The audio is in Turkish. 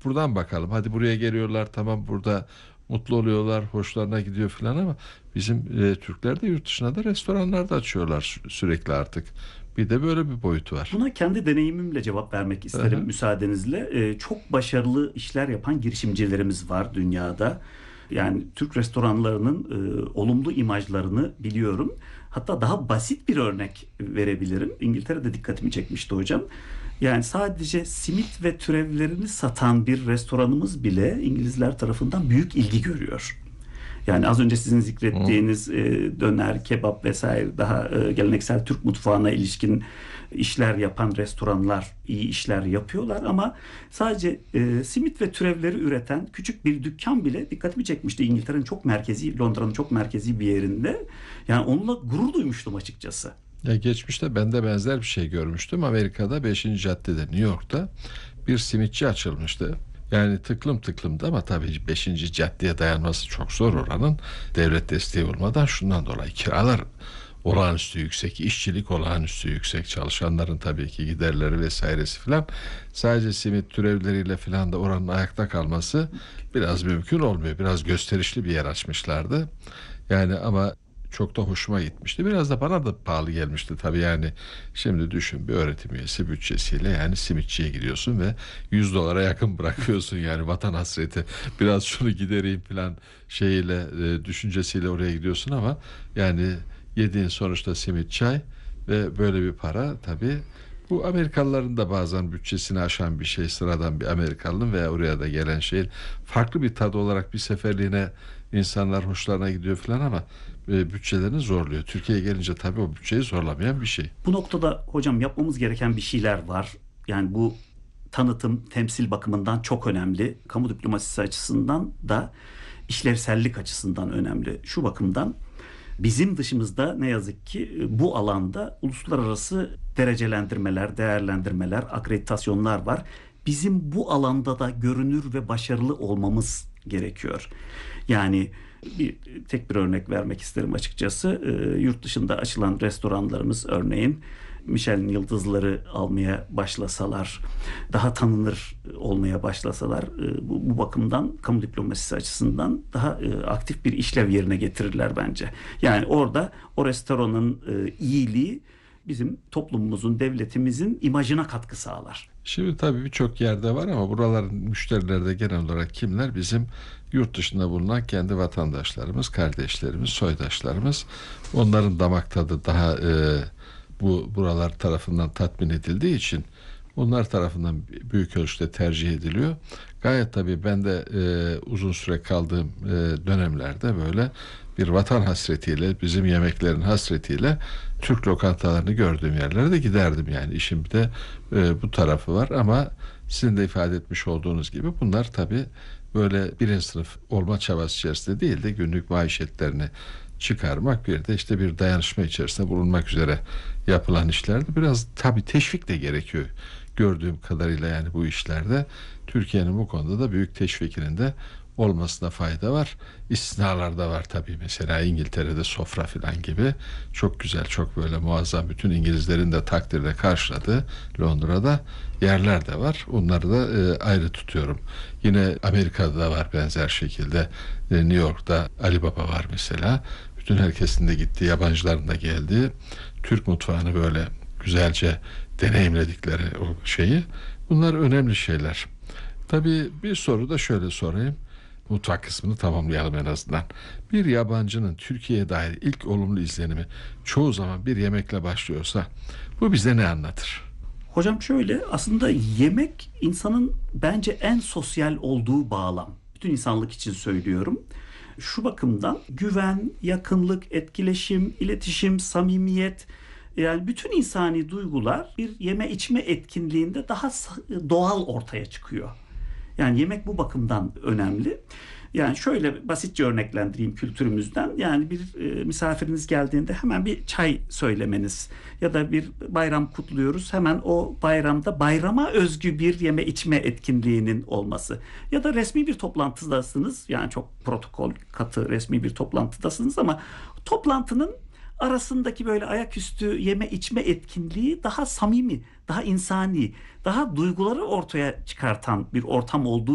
buradan bakalım. Hadi buraya geliyorlar, tamam, burada mutlu oluyorlar, hoşlarına gidiyor falan ama bizim Türkler de yurt dışına da restoranlar da açıyorlar sürekli artık. Bir de böyle bir boyutu var. Buna kendi deneyimimle cevap vermek isterim Aha. müsaadenizle. Çok başarılı işler yapan girişimcilerimiz var dünyada. Yani Türk restoranlarının olumlu imajlarını biliyorum. Hatta daha basit bir örnek verebilirim. İngiltere'de dikkatimi çekmişti hocam. Yani sadece simit ve türevlerini satan bir restoranımız bile İngilizler tarafından büyük ilgi görüyor. Yani az önce sizin Hı. zikrettiğiniz döner, kebap vesaire daha geleneksel Türk mutfağına ilişkin işler yapan restoranlar iyi işler yapıyorlar ama sadece simit ve türevleri üreten küçük bir dükkan bile dikkatimi çekmişti. İngiltere'nin çok merkezi, Londra'nın çok merkezi bir yerinde. Yani onunla gurur duymuştum açıkçası. Ya geçmişte ben de benzer bir şey görmüştüm. Amerika'da 5. caddede, New York'ta bir simitçi açılmıştı. Yani tıklım tıklımdı ama tabii 5. caddeye dayanması çok zor oranın. Devlet desteği olmadan şundan dolayı kiralar olağanüstü yüksek, işçilik olağanüstü yüksek, çalışanların tabii ki giderleri vesairesi filan. Sadece simit türevleriyle filan da oranın ayakta kalması biraz mümkün olmuyor. Biraz gösterişli bir yer açmışlardı. Yani ama çok da hoşuma gitmişti. Biraz da bana da pahalı gelmişti tabii yani. Şimdi düşün, bir öğretim üyesi bütçesiyle yani simitçiye gidiyorsun ve 100 dolara yakın bırakıyorsun yani vatan hasreti. Biraz şunu gidereyim falan şeyle düşüncesiyle oraya gidiyorsun ama yani yediğin sonuçta simit çay ve böyle bir para tabii. Bu Amerikalıların da bazen bütçesini aşan bir şey, sıradan bir Amerikalının veya oraya da gelen şey farklı bir tadı olarak bir seferliğine insanlar hoşlarına gidiyor falan ama bütçelerini zorluyor. Türkiye'ye gelince tabii o bütçeyi zorlamayan bir şey. Bu noktada hocam yapmamız gereken bir şeyler var. Yani bu tanıtım, temsil bakımından çok önemli. Kamu diplomasisi açısından da işlevsellik açısından önemli. Şu bakımdan bizim dışımızda ne yazık ki bu alanda uluslararası derecelendirmeler, değerlendirmeler, akreditasyonlar var. Bizim bu alanda da görünür ve başarılı olmamız gerekiyor. Yani tek bir örnek vermek isterim açıkçası. Yurt dışında açılan restoranlarımız örneğin Michelin yıldızları almaya başlasalar, daha tanınır olmaya başlasalar bu bakımdan kamu diplomasisi açısından daha aktif bir işlev yerine getirirler bence. Yani orada o restoranın iyiliği bizim toplumumuzun, devletimizin imajına katkı sağlar. Şimdi tabii birçok yerde var ama buraların müşterileri de genel olarak kimler? Bizim yurt dışında bulunan kendi vatandaşlarımız, kardeşlerimiz, soydaşlarımız. Onların damak tadı daha bu buralar tarafından tatmin edildiği için onlar tarafından büyük ölçüde tercih ediliyor. Gayet tabii ben de uzun süre kaldığım dönemlerde böyle bir vatan hasretiyle, bizim yemeklerin hasretiyle Türk lokantalarını gördüğüm yerlere de giderdim yani. İşin bir de bu tarafı var ama sizin de ifade etmiş olduğunuz gibi bunlar tabii böyle birinci sınıf olma çabası içerisinde değil de günlük maişetlerini çıkarmak, bir de işte bir dayanışma içerisinde bulunmak üzere yapılan işlerde biraz tabii teşvik de gerekiyor. Gördüğüm kadarıyla yani bu işlerde Türkiye'nin bu konuda da büyük teşvikinin de olmasına fayda var. İstisnalar da var tabii. Mesela İngiltere'de sofra filan gibi çok güzel, çok böyle muazzam, bütün İngilizlerin de takdirle karşıladığı Londra'da yerler de var. Onları da ayrı tutuyorum. Yine Amerika'da da var benzer şekilde. New York'ta Ali Baba var mesela. Bütün herkesin de gittiği, yabancıların da geldiği, Türk mutfağını böyle güzelce deneyimledikleri o şeyi. Bunlar önemli şeyler. Tabii bir soru da şöyle sorayım. Mutfak kısmını tamamlayalım en azından. Bir yabancının Türkiye'ye dair ilk olumlu izlenimi çoğu zaman bir yemekle başlıyorsa bu bize ne anlatır? Hocam şöyle aslında yemek insanın bence en sosyal olduğu bağlam. Bütün insanlık için söylüyorum. Şu bakımdan güven, yakınlık, etkileşim, iletişim, samimiyet yani bütün insani duygular bir yeme içme etkinliğinde daha doğal ortaya çıkıyor. Yani yemek bu bakımdan önemli. Yani şöyle basitçe örneklendireyim kültürümüzden. Yani bir misafiriniz geldiğinde hemen bir çay söylemeniz ya da bir bayram kutluyoruz. Hemen o bayramda bayrama özgü bir yeme içme etkinliğinin olması. Ya da resmi bir toplantıdasınız. Yani çok protokol katı resmi bir toplantıdasınız ama toplantının arasındaki böyle ayaküstü yeme içme etkinliği daha samimi, daha insani, daha duyguları ortaya çıkartan bir ortam olduğu